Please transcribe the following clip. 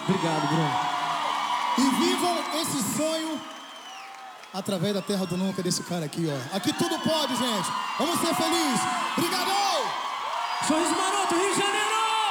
Obrigado, Bruno. E vivam esse sonho através da Terra do Nunca desse cara aqui, ó. Aqui tudo pode, gente. Vamos ser felizes. Obrigado! Sorriso Maroto, Rio de Janeiro.